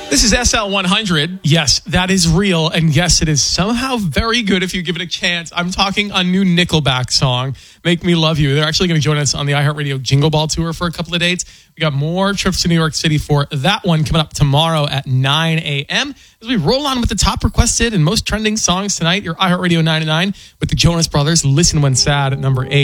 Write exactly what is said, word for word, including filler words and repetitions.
This is S L one hundred. Yes, that is real. And yes, it is somehow very good if you give it a chance. I'm talking a new Nickelback song, Make Me Love You. They're actually going to join us on the iHeartRadio Jingle Ball Tour for a couple of dates. We got more trips to New York City for that one coming up tomorrow at nine a.m. As we roll on with the top requested and most trending songs tonight, your iHeartRadio nine to nine with the Jonas Brothers, Listen When Sad at number eight.